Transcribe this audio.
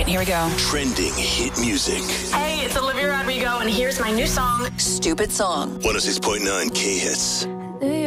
here we go. Trending hit music. Hey, it's Olivia Rodrigo, and here's my new song, Stupid Song. 106.9 K-Hits.